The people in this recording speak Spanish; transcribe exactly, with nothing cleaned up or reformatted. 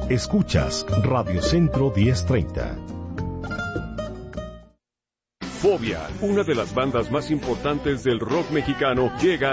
Escuchas Radio Centro diez treinta. Fobia, una de las bandas más importantes del rock mexicano, llega